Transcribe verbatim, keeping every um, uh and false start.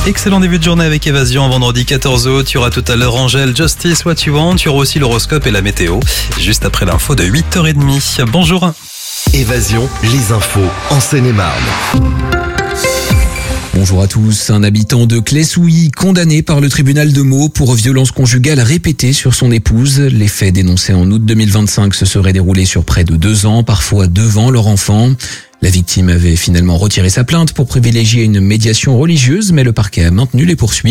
Excellent début de journée avec Évasion, vendredi quatorze août. Tu auras tout à l'heure Angèle, Justice, What You Want. Tu auras aussi l'horoscope et la météo, juste après l'info de huit heures trente. Bonjour. Évasion, les infos en Seine-et-Marne. Bonjour à tous. Un habitant de Claye-Souilly condamné par le tribunal de Meaux pour violence conjugale répétée sur son épouse. Les faits dénoncés en août deux mille vingt-cinq se seraient déroulés sur près de deux ans, parfois devant leur enfant. La victime avait finalement retiré sa plainte pour privilégier une médiation religieuse, mais le parquet a maintenu les poursuites.